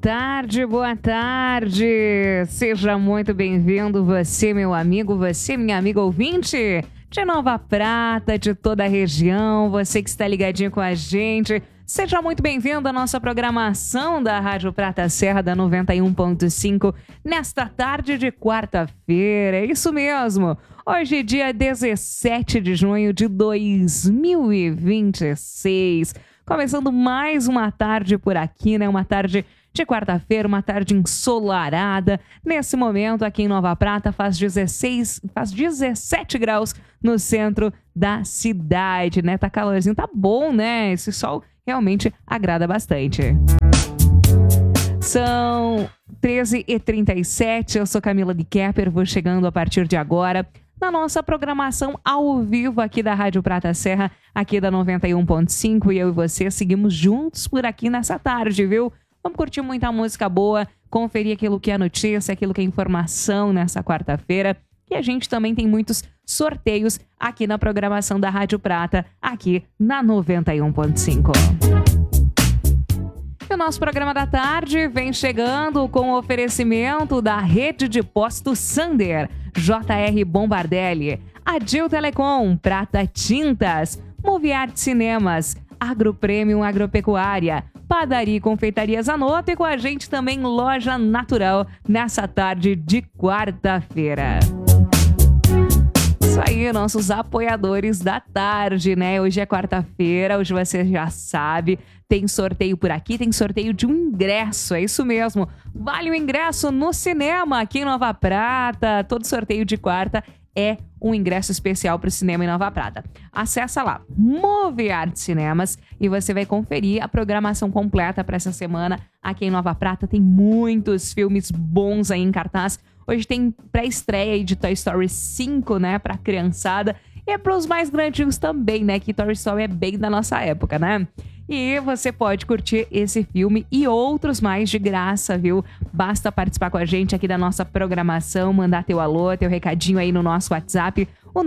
tarde, boa tarde. Seja muito bem-vindo, você, meu amigo, você, minha amiga ouvinte, de Nova Prata, de toda a região, você que está ligadinho com a gente. Seja muito bem-vindo à nossa programação da Rádio Prata Serra da 91.5 nesta tarde de quarta-feira. É isso mesmo. Hoje, dia 17 de junho de 2026. Começando mais uma tarde por aqui, né? Uma tarde de quarta-feira, uma tarde ensolarada. Nesse momento, aqui em Nova Prata, faz 17 graus no centro da cidade, né? Tá calorzinho, tá bom, né? Esse sol realmente agrada bastante. São 13h37, eu sou Camila de Kepper, vou chegando a partir de agora na nossa programação ao vivo aqui da Rádio Prata Serra, aqui da 91.5, e eu e você seguimos juntos por aqui nessa tarde, viu? Vamos curtir muita música boa, conferir aquilo que é notícia, aquilo que é informação nessa quarta-feira. E a gente também tem muitos sorteios aqui na programação da Rádio Prata, aqui na 91.5. E o nosso programa da tarde vem chegando com o oferecimento da Rede de Postos Sander, JR Bombardelli, Adil Telecom, Prata Tintas, Moviart Cinemas, Agropremium Agropecuária, Padaria e Confeitaria Zanotto e com a gente também Loja Natural nessa tarde de quarta-feira. Isso aí, nossos apoiadores da tarde, né? Hoje é quarta-feira, hoje você já sabe, tem sorteio por aqui, tem sorteio de um ingresso, é isso mesmo. Vale o ingresso no cinema aqui em Nova Prata, todo sorteio de quarta é um ingresso especial para o cinema em Nova Prata. Acessa lá, Moviart Cinemas, e você vai conferir a programação completa para essa semana aqui em Nova Prata. Tem muitos filmes bons aí em cartaz. Hoje tem pré-estreia aí de Toy Story 5, né, pra criançada. E é pros mais grandinhos também, né, que Toy Story é bem da nossa época, né? E você pode curtir esse filme e outros mais de graça, viu? Basta participar com a gente aqui da nossa programação, mandar teu alô, teu recadinho aí no nosso WhatsApp, o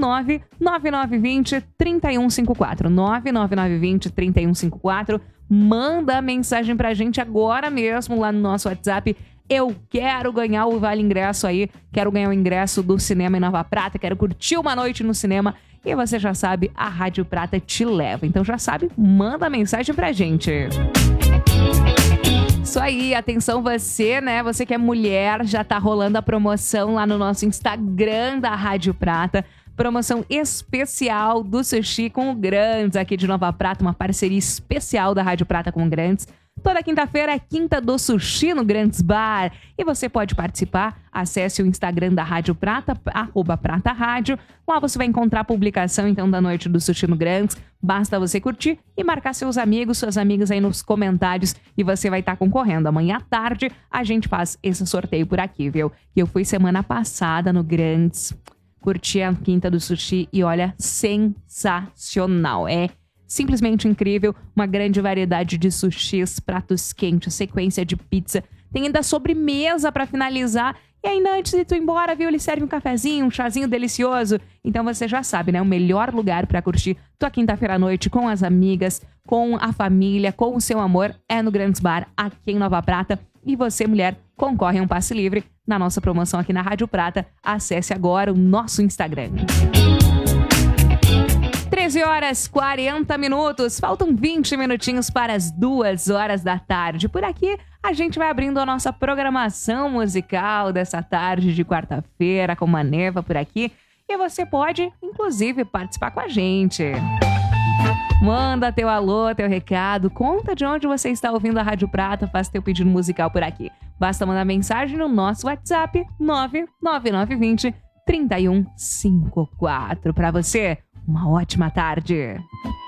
99920-3154. 99920-3154. Manda mensagem pra gente agora mesmo lá no nosso WhatsApp. Eu quero ganhar o Vale Ingresso aí, quero ganhar o ingresso do cinema em Nova Prata, quero curtir uma noite no cinema. E você já sabe, a Rádio Prata te leva. Então já sabe, manda mensagem pra gente. Isso aí, atenção você, né? Você que é mulher, já tá rolando a promoção lá no nosso Instagram da Rádio Prata. Promoção especial do Sushi com o Grandes aqui de Nova Prata, uma parceria especial da Rádio Prata com o Grandes. Toda quinta-feira é Quinta do Sushi no Grandes Bar. E você pode participar, acesse o Instagram da Rádio Prata, @pratarádio. Lá você vai encontrar a publicação, então, da noite do Sushi no Grandes. Basta você curtir e marcar seus amigos, suas amigas aí nos comentários e você vai estar concorrendo. Amanhã à tarde a gente faz esse sorteio por aqui, viu? E eu fui semana passada no Grandes, curti a Quinta do Sushi e olha, sensacional. É simplesmente incrível, uma grande variedade de sushis, pratos quentes, sequência de pizza. Tem ainda sobremesa para finalizar. E ainda antes de tu ir embora, viu, ele serve um cafezinho, um chazinho delicioso. Então você já sabe, né? O melhor lugar para curtir tua quinta-feira à noite com as amigas, com a família, com o seu amor é no Grandes Bar, aqui em Nova Prata. E você, mulher, concorre a um passe livre na nossa promoção aqui na Rádio Prata. Acesse agora o nosso Instagram. 13h40, faltam 20 minutinhos para as 2h da tarde. Por aqui, a gente vai abrindo a nossa programação musical dessa tarde de quarta-feira, com uma neva por aqui. E você pode, inclusive, participar com a gente. Manda teu alô, teu recado, conta de onde você está ouvindo a Rádio Prata, faz teu pedido musical por aqui. Basta mandar mensagem no nosso WhatsApp, 99920-3154. Para você, uma ótima tarde.